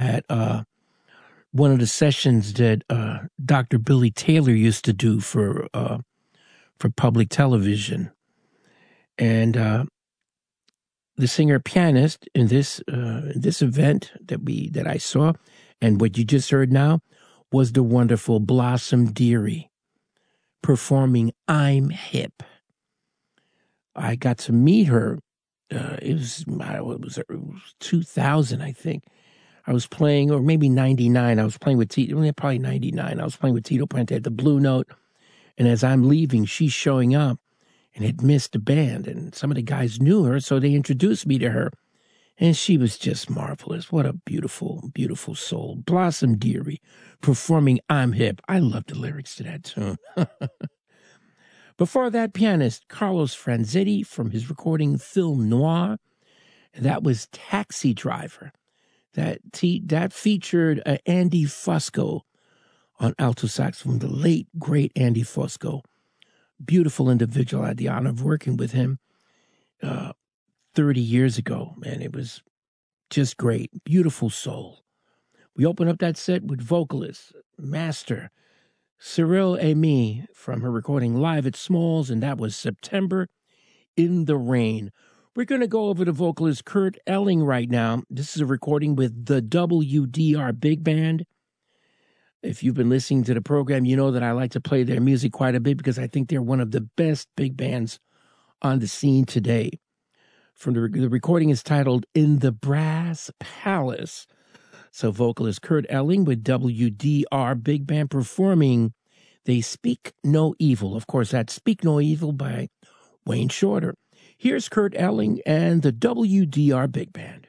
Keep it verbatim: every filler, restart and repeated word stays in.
at uh, one of the sessions that uh, Doctor Billy Taylor used to do for uh, for public television. And uh, the singer pianist in this uh, this event that we that I saw, and what you just heard now, was the wonderful Blossom Dearie performing "I'm Hip." I got to meet her. Uh, it was it was, it was two thousand, I think. I was playing, or maybe ninety-nine. I was playing with Tito, probably ninety-nine. I was playing with Tito Puente at the Blue Note, and as I'm leaving, she's showing up, and had missed the band, and some of the guys knew her, so they introduced me to her, and she was just marvelous. What a beautiful, beautiful soul. Blossom Dearie performing "I'm Hip." I love the lyrics to that tune. Before that, pianist Carlos Franzetti from his recording Film Noir. That was Taxi Driver. That t- that featured uh, Andy Fusco on alto saxophone, the late, great Andy Fusco. Beautiful individual. I had the honor of working with him uh, thirty years ago, and it was just great. Beautiful soul. We open up that set with vocalist, master, Cyril Amy from her recording Live at Smalls, and that was September in the Rain. We're going to go over to vocalist Kurt Elling right now. This is a recording with the W D R Big Band. If you've been listening to the program, you know that I like to play their music quite a bit because I think they're one of the best big bands on the scene today. From the, the recording is titled "In the Brass Palace." So vocalist Kurt Elling with W D R Big Band performing "They Speak No Evil." Of course, that's "Speak No Evil" by Wayne Shorter. Here's Kurt Elling and the W D R Big Band.